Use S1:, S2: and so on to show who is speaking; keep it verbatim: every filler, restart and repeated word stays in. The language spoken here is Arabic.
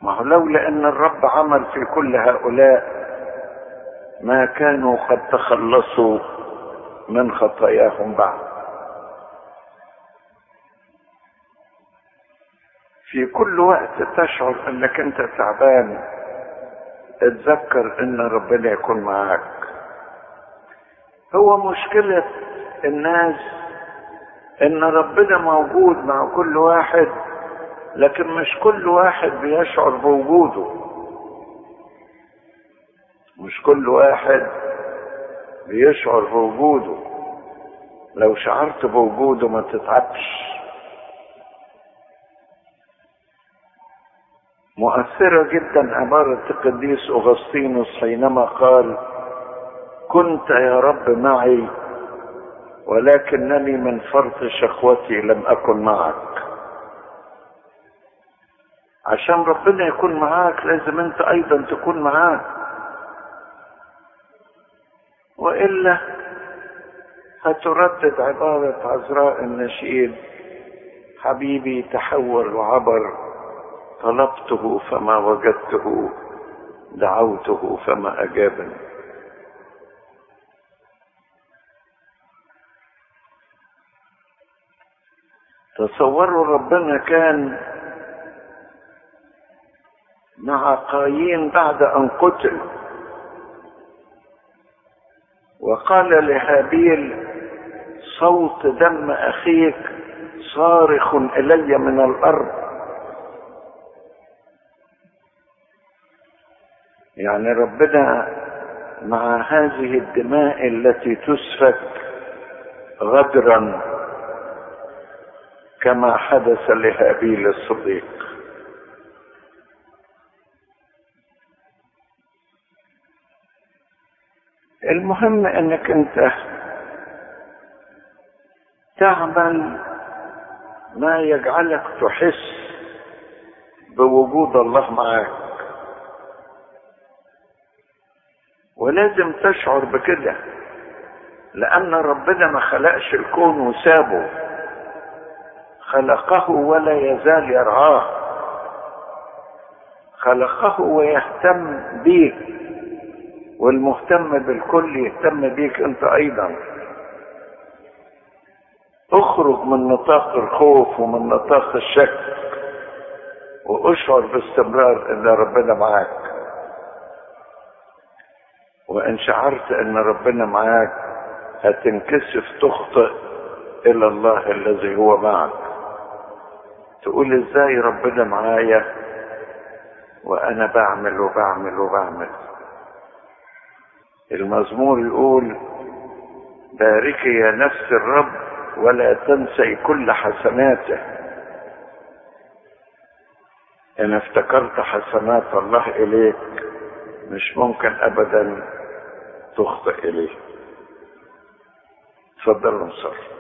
S1: ما هو لولا ان الرب عمل في كل هؤلاء ما كانوا قد تخلصوا من خطاياهم بعد. في كل وقت تشعر انك انت تعبان اتذكر ان ربنا يكون معاك. هو مشكلة الناس ان ربنا موجود مع كل واحد، لكن مش كل واحد بيشعر بوجوده. مش كل واحد بيشعر بوجوده. لو شعرت بوجوده ما تتعبش. مؤثرة جدا عبارة القديس أغسطينوس حينما قال: كنت يا رب معي ولكنني من فرط شقوتي لم أكن معك. عشان ربنا يكون معاك لازم انت ايضا تكون معاه، وإلا هتردد عبارة عذراء النشيد: حبيبي تحول وعبر، طلبته فما وجدته، دعوته فما أجابني. تصوروا ربنا كان مع قايين بعد أن قتل، وقال لهابيل: صوت دم أخيك صارخ إلي من الأرض. يعني ربنا مع هذه الدماء التي تسفك غدرا كما حدث لهابيل الصديق. المهم انك انت تعمل ما يجعلك تحس بوجود الله معاك، ولازم تشعر بكده، لان ربنا ما خلقش الكون وسابه، خلقه ولا يزال يرعاه، خلقه ويهتم بيك، والمهتم بالكل يهتم بيك انت ايضا. اخرج من نطاق الخوف ومن نطاق الشك، واشعر باستمرار ان ربنا معاك. وان شعرت ان ربنا معاك هتنكسف تخطئ الى الله الذي هو معك، تقول: ازاي ربنا معايا وانا بعمل وبعمل وبعمل. المزمور يقول: باركي يا نفس الرب ولا تنسي كل حسناته. ان افتكرت حسنات الله اليك مش ممكن ابدا تخطئ اليه. تفضلوا نصلي.